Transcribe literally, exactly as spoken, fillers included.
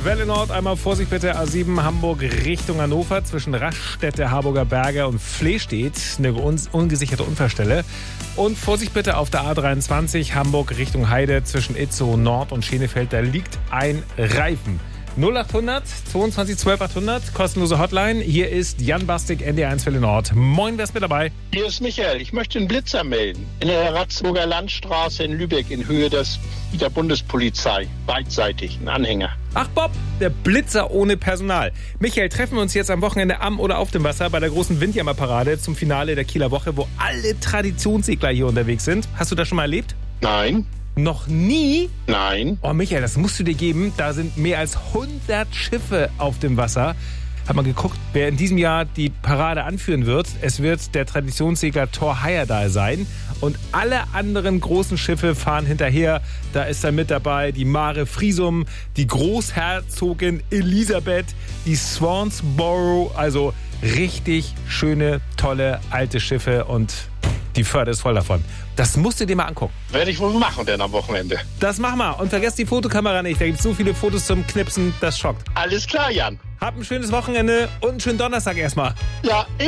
Welle Nord, einmal Vorsicht bitte, A sieben Hamburg Richtung Hannover zwischen Raststätte, Harburger Berge und Flehstedt, eine un- ungesicherte Unfallstelle. Und Vorsicht bitte auf der A dreiundzwanzig Hamburg Richtung Heide zwischen Itzehoe Nord und Schenefeld, da liegt ein Reifen. null achthundert zweiundzwanzig zwölf achthundert, kostenlose Hotline. Hier ist Jan Bastik, N D eins Welle Nord. Moin, wer ist mit dabei? Hier ist Michael. Ich möchte einen Blitzer melden. In der Ratzburger Landstraße in Lübeck in Höhe des, der Bundespolizei. Beidseitig, ein Anhänger. Ach Bob, der Blitzer ohne Personal. Michael, treffen wir uns jetzt am Wochenende am oder auf dem Wasser bei der großen Windjammerparade zum Finale der Kieler Woche, wo alle Traditionssegler hier unterwegs sind. Hast du das schon mal erlebt? Nein. Noch nie? Nein. Oh Michael, das musst du dir geben. Da sind mehr als hundert Schiffe auf dem Wasser. Hat mal geguckt, wer in diesem Jahr die Parade anführen wird. Es wird der Traditionssegler Thor Heyerdahl sein. Und alle anderen großen Schiffe fahren hinterher. Da ist dann mit dabei die Mare Frisum, die Großherzogin Elisabeth, die Swansborough. Also richtig schöne, tolle, alte Schiffe und die Förde ist voll davon. Das musst du dir mal angucken. Werde ich wohl machen denn am Wochenende. Das mach mal. Und vergesst die Fotokamera nicht. Da gibt es so viele Fotos zum Knipsen, das schockt. Alles klar, Jan. Habt ein schönes Wochenende und einen schönen Donnerstag erstmal. Ja,